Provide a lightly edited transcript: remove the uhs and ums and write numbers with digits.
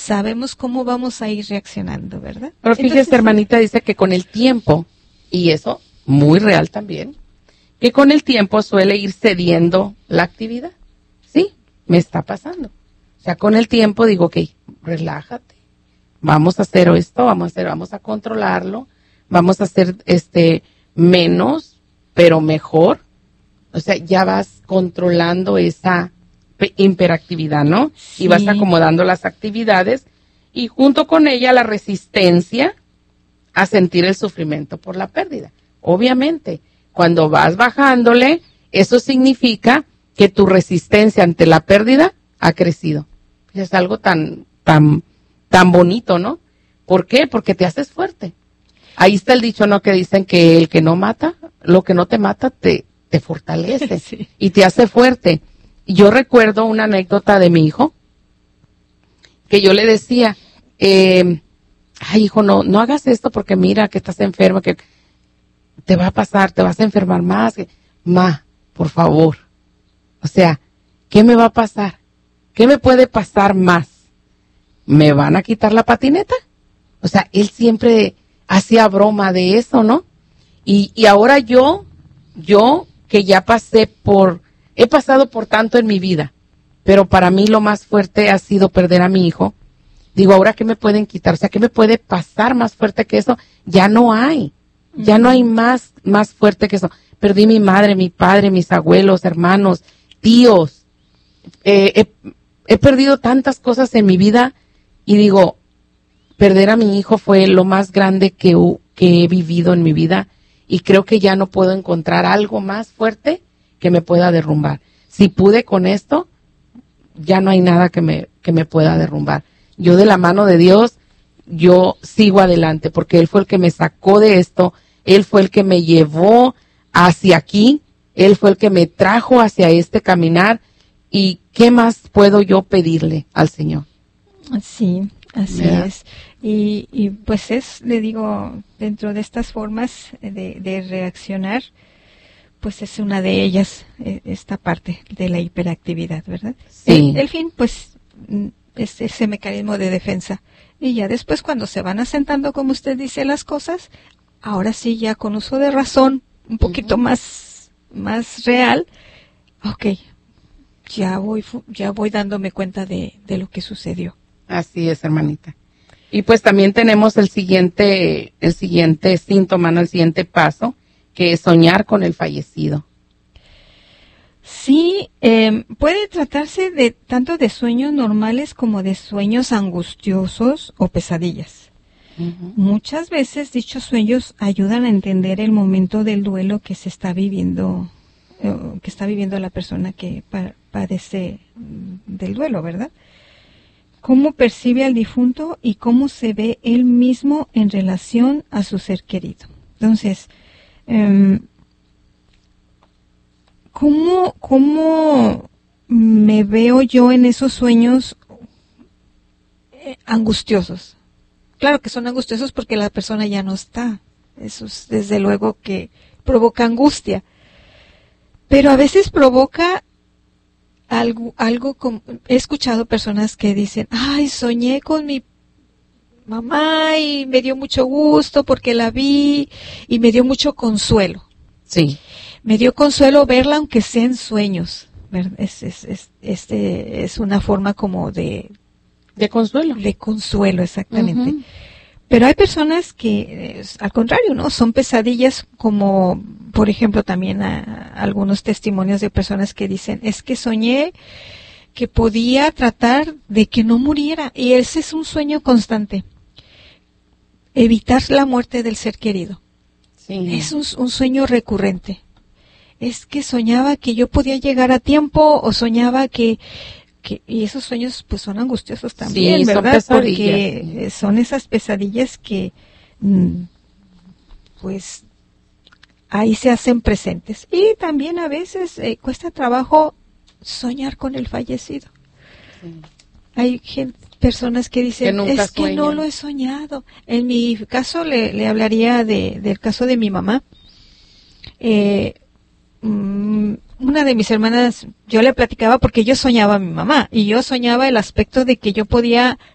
sabemos cómo vamos a ir reaccionando, ¿verdad? Pero fíjese, entonces, hermanita, dice que con el tiempo, y eso muy real también, que con el tiempo suele ir cediendo la actividad. Sí, me está pasando. O sea, con el tiempo digo, ok, relájate, vamos a hacer esto, vamos a controlarlo, vamos a hacer menos, pero mejor. O sea, ya vas controlando esa hiperactividad, ¿no? Sí. Y vas acomodando las actividades y junto con ella la resistencia a sentir el sufrimiento por la pérdida. Obviamente, cuando vas bajándole, eso significa que tu resistencia ante la pérdida ha crecido. Es algo tan bonito, ¿no? ¿Por qué? Porque te haces fuerte. Ahí está el dicho, ¿no? Que dicen que el que no mata, lo que no te mata te fortalece. Sí. Y te hace fuerte. Yo recuerdo una anécdota de mi hijo, que yo le decía, ay hijo, no hagas esto porque mira que estás enfermo, que te va a pasar, te vas a enfermar más. Ma, por favor. O sea, ¿qué me va a pasar? ¿Qué me puede pasar más? ¿Me van a quitar la patineta? O sea, él siempre hacía broma de eso, ¿no? Y ahora yo que ya he pasado por tanto en mi vida, pero para mí lo más fuerte ha sido perder a mi hijo. Digo, ¿ahora qué me pueden quitar? O sea, ¿qué me puede pasar más fuerte que eso? Ya no hay más fuerte que eso. Perdí mi madre, mi padre, mis abuelos, hermanos, tíos. He perdido tantas cosas en mi vida y digo, perder a mi hijo fue lo más grande que he vivido en mi vida y creo que ya no puedo encontrar algo más fuerte que me pueda derrumbar. Si pude con esto, ya no hay nada que me pueda derrumbar. Yo de la mano de Dios, yo sigo adelante porque Él fue el que me sacó de esto, Él fue el que me llevó hacia aquí, Él fue el que me trajo hacia este caminar y ¿qué más puedo yo pedirle al Señor? Sí, así es. Y pues le digo, dentro de estas formas de reaccionar, pues es una de ellas, esta parte de la hiperactividad, ¿verdad? Sí. El fin, pues, es ese mecanismo de defensa. Y ya después, cuando se van asentando, como usted dice, las cosas, ahora sí, ya con uso de razón, un poquito más real, ok, ya voy dándome cuenta de lo que sucedió. Así es, hermanita. Y pues también tenemos el siguiente síntoma, ¿no? El siguiente paso, que es soñar con el fallecido. Sí, puede tratarse de tanto de sueños normales como de sueños angustiosos o pesadillas. Uh-huh. Muchas veces dichos sueños ayudan a entender el momento del duelo que se está viviendo, la persona que padece del duelo, ¿verdad? Cómo percibe al difunto y cómo se ve él mismo en relación a su ser querido. Entonces, ¿cómo me veo yo en esos sueños angustiosos? Claro que son angustiosos porque la persona ya no está. Eso es, desde luego que provoca angustia. Pero a veces provoca algo como, he escuchado personas que dicen, ay, soñé con mi mamá y me dio mucho gusto porque la vi y me dio mucho consuelo. Sí. Me dio consuelo verla aunque sea en sueños. Es una forma como de consuelo. De consuelo, exactamente. Uh-huh. Pero hay personas que, al contrario, ¿no? Son pesadillas como, por ejemplo, también algunos testimonios de personas que dicen, es que soñé que podía tratar de que no muriera. Y ese es un sueño constante. Evitar la muerte del ser querido. Sí. Es un sueño recurrente. Es que soñaba que yo podía llegar a tiempo o soñaba que y esos sueños pues son angustiosos también, sí, ¿verdad? Porque son esas pesadillas que pues ahí se hacen presentes. Y también a veces cuesta trabajo soñar con el fallecido. Sí. Hay personas que dicen, es que no lo he soñado. En mi caso le hablaría del caso de mi mamá. Una de mis hermanas, yo le platicaba porque yo soñaba a mi mamá y yo soñaba el aspecto de que yo podía